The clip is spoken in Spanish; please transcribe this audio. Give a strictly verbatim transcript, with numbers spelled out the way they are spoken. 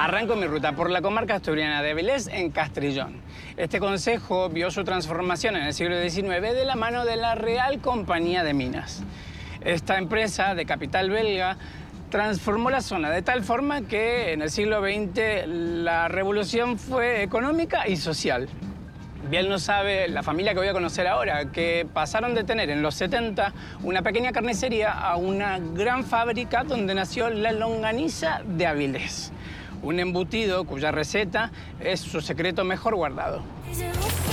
Arranco mi ruta por la comarca asturiana de Avilés, en Castrillón. Este concejo vio su transformación en el siglo diecinueve de la mano de la Real Compañía de Minas. Esta empresa de capital belga transformó la zona de tal forma que en el siglo veinte la revolución fue económica y social. Bien lo sabe la familia que voy a conocer ahora, que pasaron de tener en los setenta una pequeña carnicería a una gran fábrica donde nació la longaniza de Avilés. Un embutido cuya receta es su secreto mejor guardado.